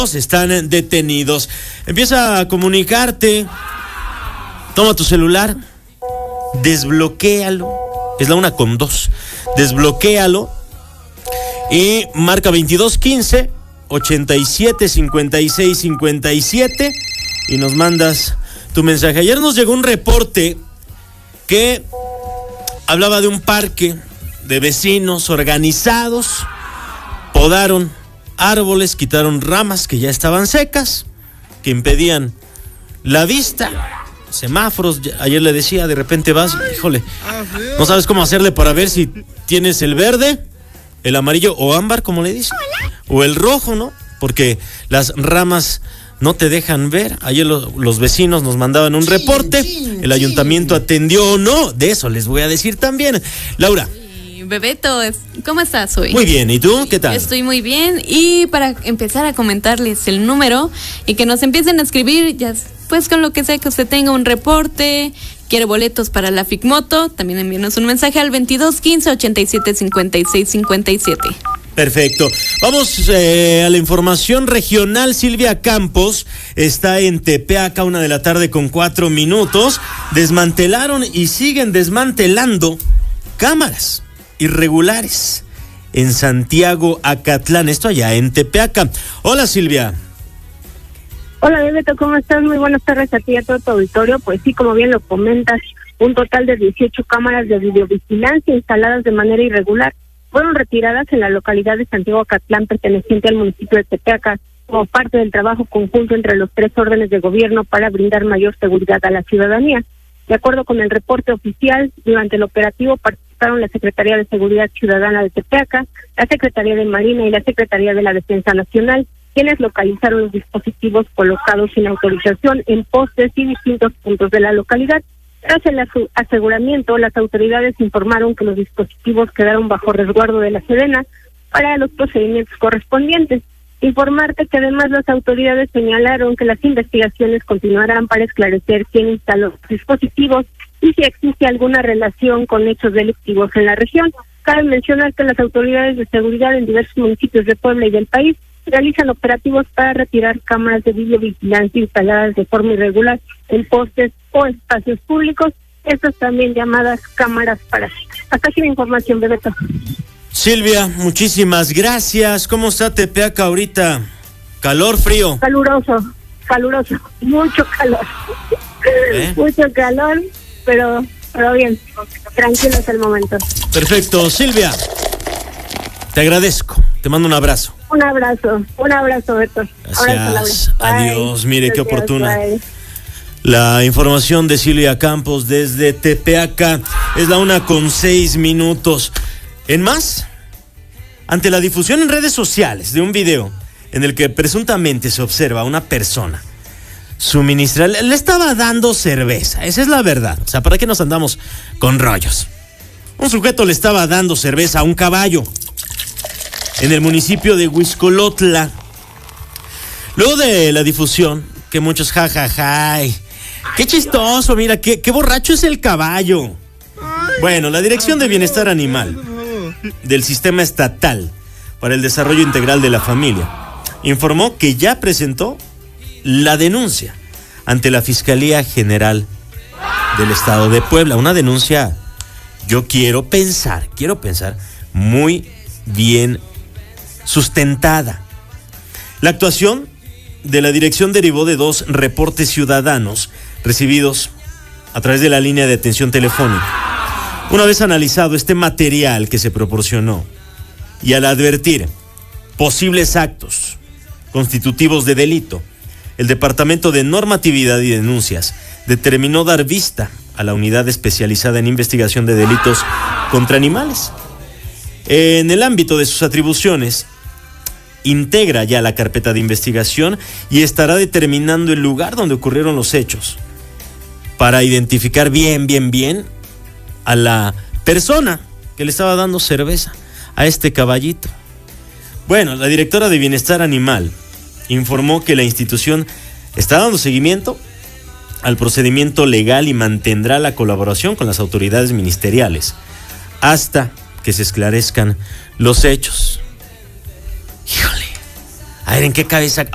están detenidos. Empieza a comunicarte. Toma tu celular, desbloquéalo. Es la 1:2. Desbloquéalo y marca 2215 87 56 57 y nos mandas tu mensaje. Ayer nos llegó un reporte que hablaba de un parque de vecinos organizados. Podaron árboles, quitaron ramas que ya estaban secas, que impedían la vista, semáforos. Ayer le decía, de repente vas, híjole, no sabes cómo hacerle para ver si tienes el verde, el amarillo o ámbar, como le dicen, o el rojo, ¿no? Porque las ramas no te dejan ver. Ayer los vecinos nos mandaban un reporte, el ayuntamiento atendió o no, de eso les voy a decir también. Laura. Bebeto, ¿cómo estás hoy? Muy bien, ¿y tú? ¿Qué tal? Estoy muy bien, y para empezar a comentarles el número y que nos empiecen a escribir, ya pues con lo que sea que usted tenga un reporte, quiere boletos para la Figmoto, también envíenos un mensaje al 2215 87 56 57. Perfecto. Vamos a la información regional. Silvia Campos está en Tepeaca, 1:04 p.m. Desmantelaron y siguen desmantelando cámaras irregulares en Santiago Acatlán, esto allá en Tepeaca. Hola, Silvia. Hola, Bebeto, ¿cómo estás? Muy buenas tardes a ti y a todo tu auditorio. Pues sí, como bien lo comentas, un total de 18 cámaras de videovigilancia instaladas de manera irregular fueron retiradas en la localidad de Santiago Acatlán, perteneciente al municipio de Tepeaca, como parte del trabajo conjunto entre los 3 órdenes de gobierno para brindar mayor seguridad a la ciudadanía. De acuerdo con el reporte oficial, durante el operativo participaron la Secretaría de Seguridad Ciudadana de Tepeaca, la Secretaría de Marina y la Secretaría de la Defensa Nacional, quienes localizaron los dispositivos colocados sin autorización en postes y distintos puntos de la localidad. Tras el aseguramiento, las autoridades informaron que los dispositivos quedaron bajo resguardo de la Sedena para los procedimientos correspondientes. Informarte que además las autoridades señalaron que las investigaciones continuarán para esclarecer quién instaló los dispositivos y si existe alguna relación con hechos delictivos en la región. Cabe mencionar que las autoridades de seguridad en diversos municipios de Puebla y del país realizan operativos para retirar cámaras de videovigilancia instaladas de forma irregular en postes o espacios públicos, estas también llamadas cámaras parásitas. Hasta aquí la información, Bebeto. Silvia, muchísimas gracias. ¿Cómo está Tepeaca ahorita? ¿Calor, frío? Caluroso, mucho calor. Mucho calor, pero bien, tranquilo hasta el momento. Perfecto, Silvia, te agradezco, te mando un abrazo. Un abrazo, Beto. Gracias, adiós, mire gracias, qué oportuna. Bye. La información de Silvia Campos desde Tepeaca. Es la 1:06 p.m. En más, ante la difusión en redes sociales de un video en el que presuntamente se observa a una persona le estaba dando cerveza, esa es la verdad, o sea, ¿para qué nos andamos con rollos? Un sujeto le estaba dando cerveza a un caballo en el municipio de Huixcolotla. Luego de la difusión, que muchos jajaja, qué chistoso, mira, qué borracho es el caballo. Bueno, la Dirección de Bienestar Animal del Sistema Estatal para el Desarrollo Integral de la Familia informó que ya presentó la denuncia ante la Fiscalía General del Estado de Puebla. Una denuncia, yo quiero pensar muy bien sustentada. La actuación de la dirección derivó de 2 reportes ciudadanos recibidos a través de la línea de atención telefónica. Una vez analizado este material que se proporcionó y al advertir posibles actos constitutivos de delito, el Departamento de Normatividad y Denuncias determinó dar vista a la Unidad Especializada en Investigación de Delitos contra Animales. En el ámbito de sus atribuciones, integra ya la carpeta de investigación y estará determinando el lugar donde ocurrieron los hechos para identificar bien a la persona que le estaba dando cerveza a este caballito. Bueno, la directora de Bienestar Animal informó que la institución está dando seguimiento al procedimiento legal y mantendrá la colaboración con las autoridades ministeriales hasta que se esclarezcan los hechos. Híjole, a ver en qué cabeza